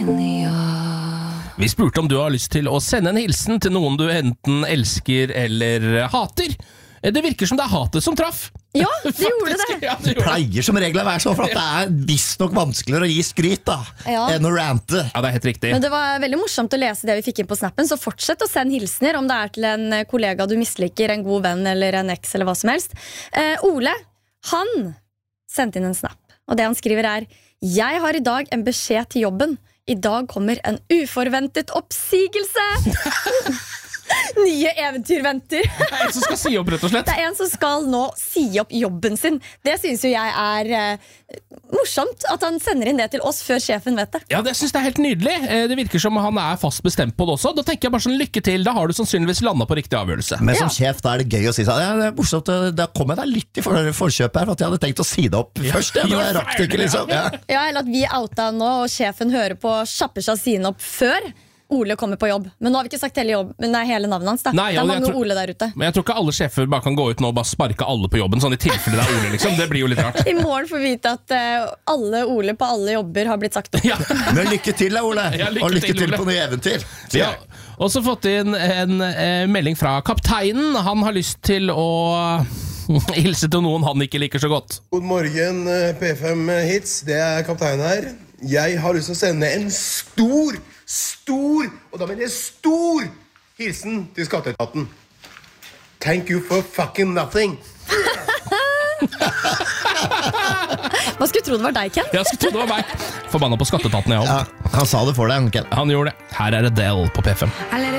Vi spurte om du har lyst til å sende en hilsen til noen du enten elsker eller hater. Det virker som det er hatet som traff. Ja, det gjorde det. Ja, Det pleier som regel å være sånn, for at det er visst nok vanskeligere å gi skryt da, enn å rante. Ja, det er helt riktig. Men det var veldig morsomt å lese det vi fikk inn på snappen, så fortsett å sende hilsener om det er til en kollega du misliker, en god venn eller en eks eller hva som helst. Ole, han sendte inn en snap, og det han skriver er: jeg har i dag en beskjed til jobben. I dag kommer en uforventet oppsigelse. Nye eventyr venter. Det er en som skal si opp, rett og slett. Det er en som skal nå si opp jobben sin. Det synes jo jeg er morsomt, at han sender inn det til oss før sjefen vet det. Ja, det synes jeg er helt nydelig. Det virker som han er fast bestemt på det også. Da tenker jeg bare sånn, lykke til. Da har du sannsynligvis landet på riktig avgjørelse. Men som sjef da er det gøy å si sånn, ja, det er morsomt, da kom jeg da litt i forkjøpet her, for at jeg hadde tenkt å si det opp først. Ja, men jeg rakk det ikke, liksom. Ja, eller at vi er outa nå, og sjefen hører på, kjapper seg sine opp før Ole kommer på jobb. Men nå har vi ikke sagt hele navnet hans da. Nei, det er mange Ole der ute. Men jeg tror ikke alle sjefer bare kan gå ut nå og bare sparke alle på jobben, sånn i tilfelle det er Ole, liksom. Det blir jo litt rart. I morgen får vi vite at alle Ole på alle jobber har blitt sagt opp. Ja. Men lykke til da, Ole. Ja, og lykke til Ole. på nye eventyr. Ja. Og så fått inn en melding fra kapteinen. Han har lyst til å hilse til noen han ikke liker så godt. God morgen, P5 Hits. Det er kapteinen her. Jeg har lyst til å sende en stor, og da mener jeg stor, hilsen til skatteetaten. Thank you for fucking nothing. Hva skulle tro det var deg, Ken? Jeg skulle tro det var meg. Forbanna på skatteetaten, jeg også. Ja, han sa det for deg, Ken. Han gjorde det. Her er Adele på P5.